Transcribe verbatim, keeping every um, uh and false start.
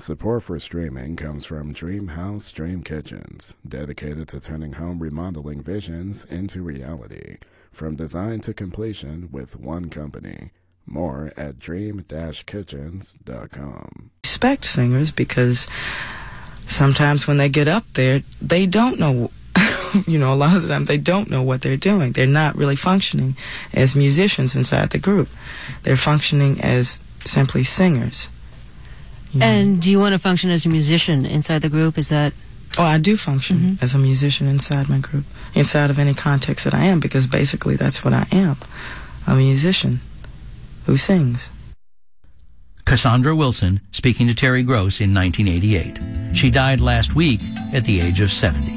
Support for streaming comes from Dreamhouse Dream Kitchens, dedicated to turning home remodeling visions into reality. From design to completion with one company. More at dream dash kitchens dot com. Respect singers because sometimes when they get up there, they don't know, you know, a lot of the time they don't know what they're doing. They're not really functioning as musicians inside the group. They're functioning as simply singers. You know? And do you want to function as a musician inside the group? Is that... Oh, I do function mm-hmm. as a musician inside my group, inside of any context that I am, because basically that's what I am. I'm a musician who sings. Cassandra Wilson speaking to Terry Gross in nineteen eighty-eight. She died last week at the age of seventy.